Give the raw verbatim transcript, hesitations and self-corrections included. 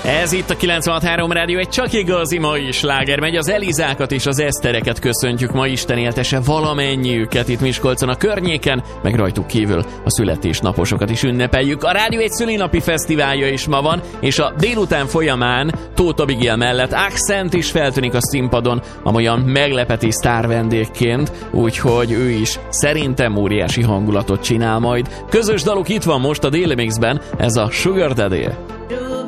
Ez itt a kilencvenhat három Rádió, egy csak igazi mai sláger megy. Az Elizákat és az Esztereket köszöntjük ma, Isten éltese valamennyiüket itt Miskolcon, a környéken, meg rajtuk kívül a születésnaposokat is ünnepeljük. A Rádió egy szülinapi fesztiválja is ma van, és a délután folyamán Tóth Abigail mellett Accent is feltűnik a színpadon, amolyan meglepeti sztár vendégként, úgyhogy ő is szerintem óriási hangulatot csinál majd. Közös daluk itt van most a Daily Mixben, ez a Sugar Daddy.